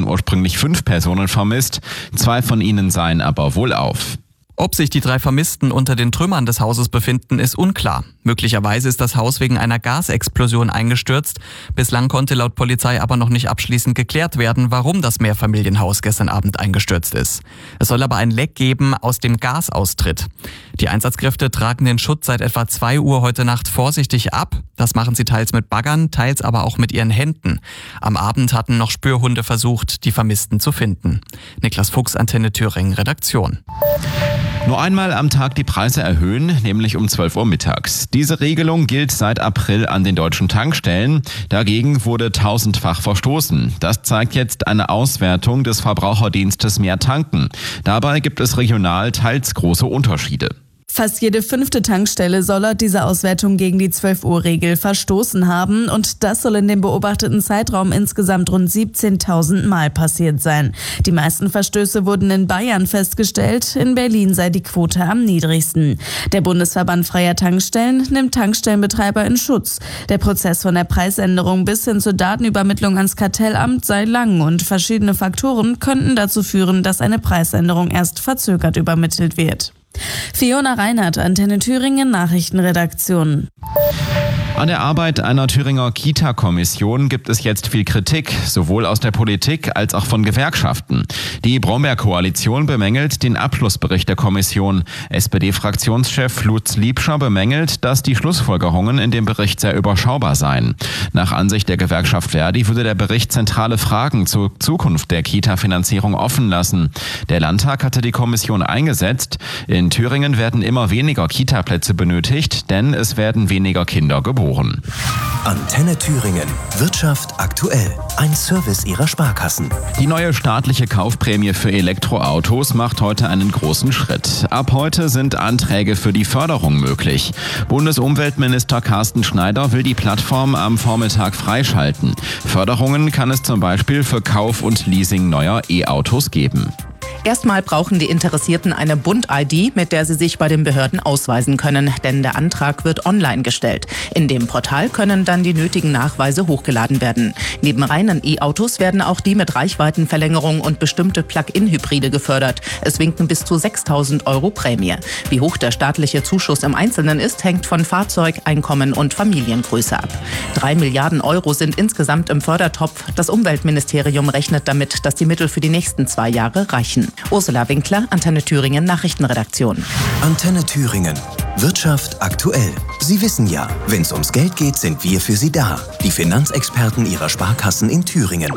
waren ursprünglich 5 Personen vermisst, 2 von ihnen seien aber wohlauf. Ob sich die 3 Vermissten unter den Trümmern des Hauses befinden, ist unklar. Möglicherweise ist das Haus wegen einer Gasexplosion eingestürzt. Bislang konnte laut Polizei aber noch nicht abschließend geklärt werden, warum das Mehrfamilienhaus gestern Abend eingestürzt ist. Es soll aber ein Leck geben, aus dem Gas austritt. Die Einsatzkräfte tragen den Schutt seit etwa 2 Uhr heute Nacht vorsichtig ab. Das machen sie teils mit Baggern, teils aber auch mit ihren Händen. Am Abend hatten noch Spürhunde versucht, die Vermissten zu finden. Niklas Fuchs, Antenne Thüringen, Redaktion. Nur einmal am Tag die Preise erhöhen, nämlich um 12 Uhr mittags. Diese Regelung gilt seit April an den deutschen Tankstellen. Dagegen wurde tausendfach verstoßen. Das zeigt jetzt eine Auswertung des Verbraucherdienstes Mehr Tanken. Dabei gibt es regional teils große Unterschiede. Fast jede 5. Tankstelle soll laut dieser Auswertung gegen die 12-Uhr-Regel verstoßen haben und das soll in dem beobachteten Zeitraum insgesamt rund 17.000 Mal passiert sein. Die meisten Verstöße wurden in Bayern festgestellt, in Berlin sei die Quote am niedrigsten. Der Bundesverband Freier Tankstellen nimmt Tankstellenbetreiber in Schutz. Der Prozess von der Preisänderung bis hin zur Datenübermittlung ans Kartellamt sei lang und verschiedene Faktoren könnten dazu führen, dass eine Preisänderung erst verzögert übermittelt wird. Fiona Reinhardt, Antenne Thüringen, Nachrichtenredaktion. An der Arbeit einer Thüringer Kita-Kommission gibt es jetzt viel Kritik, sowohl aus der Politik als auch von Gewerkschaften. Die Brombeer-Koalition bemängelt den Abschlussbericht der Kommission. SPD-Fraktionschef Lutz Liebscher bemängelt, dass die Schlussfolgerungen in dem Bericht sehr überschaubar seien. Nach Ansicht der Gewerkschaft Verdi würde der Bericht zentrale Fragen zur Zukunft der Kita-Finanzierung offen lassen. Der Landtag hatte die Kommission eingesetzt. In Thüringen werden immer weniger Kita-Plätze benötigt, denn es werden weniger Kinder geboren. Antenne Thüringen. Wirtschaft aktuell. Ein Service Ihrer Sparkassen. Die neue staatliche Kaufprämie für Elektroautos macht heute einen großen Schritt. Ab heute sind Anträge für die Förderung möglich. Bundesumweltminister Carsten Schneider will die Plattform am Vormittag freischalten. Förderungen kann es zum Beispiel für Kauf und Leasing neuer E-Autos geben. Erstmal brauchen die Interessierten eine Bund-ID, mit der sie sich bei den Behörden ausweisen können, denn der Antrag wird online gestellt. In dem Portal können dann die nötigen Nachweise hochgeladen werden. Neben reinen E-Autos werden auch die mit Reichweitenverlängerung und bestimmte Plug-in-Hybride gefördert. Es winken bis zu 6.000 € Prämie. Wie hoch der staatliche Zuschuss im Einzelnen ist, hängt von Fahrzeug, Einkommen und Familiengröße ab. 3 Milliarden € sind insgesamt im Fördertopf. Das Umweltministerium rechnet damit, dass die Mittel für die nächsten 2 Jahre reichen. Ursula Winkler, Antenne Thüringen, Nachrichtenredaktion. Antenne Thüringen. Wirtschaft aktuell. Sie wissen ja, wenn es ums Geld geht, sind wir für Sie da. Die Finanzexperten Ihrer Sparkassen in Thüringen.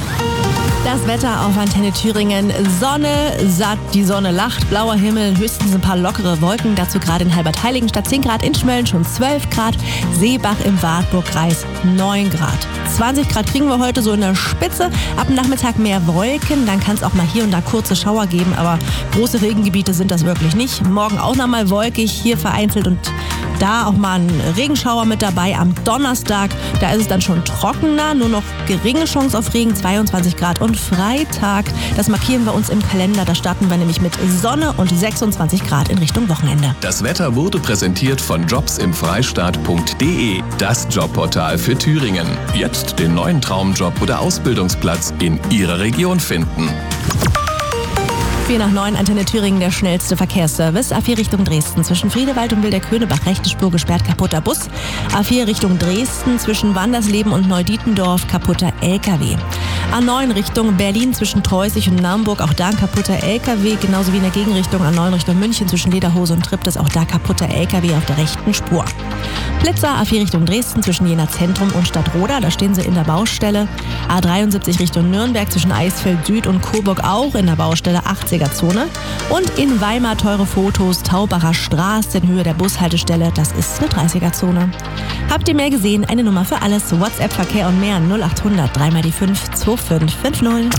Das Wetter auf Antenne Thüringen. Sonne, satt, die Sonne lacht, blauer Himmel, höchstens ein paar lockere Wolken. Dazu gerade in Halbertheiligenstadt 10 Grad, in Schmölln schon 12 Grad, Seebach im Wartburgkreis 9 Grad. 20 Grad kriegen wir heute so in der Spitze. Ab Nachmittag mehr Wolken, dann kann es auch mal hier und da kurze Schauer geben, aber große Regengebiete sind das wirklich nicht. Morgen auch noch mal wolkig, hier vereinzelt und da auch mal ein Regenschauer mit dabei. Am Donnerstag, da ist es dann schon trockener, nur noch geringe Chance auf Regen, 22 Grad. Und Freitag, das markieren wir uns im Kalender, da starten wir nämlich mit Sonne und 26 Grad in Richtung Wochenende. Das Wetter wurde präsentiert von jobsimfreistaat.de, das Jobportal für Thüringen. Jetzt den neuen Traumjob oder Ausbildungsplatz in Ihrer Region finden. 4:09, Antenne Thüringen, der schnellste Verkehrsservice. A4 Richtung Dresden, zwischen Friedewald und Wilderköhnebach, rechte Spur gesperrt, kaputter Bus. A4 Richtung Dresden, zwischen Wandersleben und Neudietendorf, kaputter LKW. A9 Richtung Berlin, zwischen Treußig und Naumburg, auch da ein kaputter LKW. Genauso wie in der Gegenrichtung A9 Richtung München, zwischen Lederhose und Triptis, auch da kaputter LKW auf der rechten Spur. Blitzer, A4 Richtung Dresden, zwischen Jena Zentrum und Stadtroda, da stehen sie in der Baustelle. A73 Richtung Nürnberg, zwischen Eisfeld Süd und Coburg, auch in der Baustelle, 80er-Zone. Und in Weimar teure Fotos, Taubacher Straße in Höhe der Bushaltestelle, das ist eine 30er-Zone. Habt ihr mehr gesehen? Eine Nummer für alles. WhatsApp, Verkehr und mehr 0800 3 die 5 2550.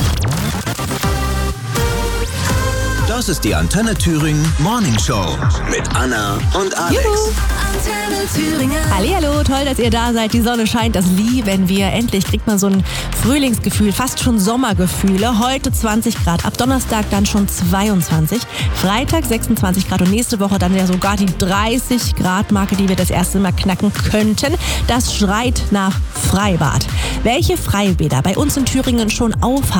Das ist die Antenne Thüringen Morning Show mit Anna und Alex. Juhu. Antenne Thüringen. Hallihallo, toll, dass ihr da seid. Die Sonne scheint, das lieben wir. Endlich kriegt man so ein Frühlingsgefühl, fast schon Sommergefühle. Heute 20 Grad, ab Donnerstag dann schon 22. Freitag 26 Grad und nächste Woche dann ja sogar die 30 Grad Marke, die wir das erste Mal knacken könnten. Das schreit nach Freibad. Welche Freibäder bei uns in Thüringen schon aufhaben,